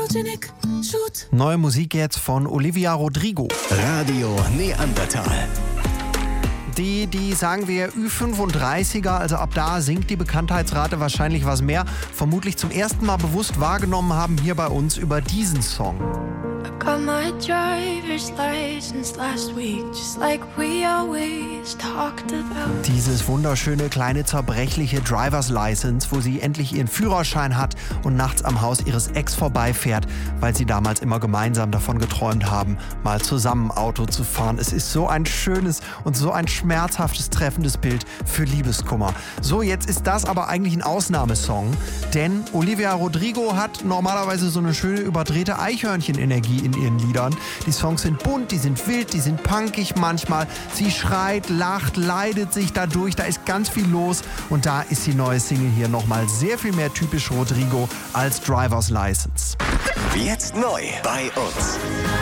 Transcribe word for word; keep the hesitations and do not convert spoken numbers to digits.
Neue Musik jetzt von Olivia Rodrigo. Radio Neandertal. Die, die sagen wir Ü fünfunddreißiger, also ab da sinkt die Bekanntheitsrate wahrscheinlich was mehr, vermutlich zum ersten Mal bewusst wahrgenommen haben hier bei uns über diesen Song. Got my driver's license last week, just like we always talked about. Dieses wunderschöne, kleine, zerbrechliche Driver's License, wo sie endlich ihren Führerschein hat und nachts am Haus ihres Ex vorbeifährt, weil sie damals immer gemeinsam davon geträumt haben, mal zusammen Auto zu fahren. Es ist so ein schönes und so ein schmerzhaftes, treffendes Bild für Liebeskummer. So, jetzt ist das aber eigentlich ein Ausnahmesong, denn Olivia Rodrigo hat normalerweise so eine schöne, überdrehte Eichhörnchenenergie in ihren Liedern. Die Songs sind bunt, die sind wild, die sind punkig manchmal. Sie schreit, lacht, leidet sich dadurch, da ist ganz viel los und da ist die neue Single hier nochmal sehr viel mehr typisch Rodrigo als Driver's License. Jetzt neu bei uns.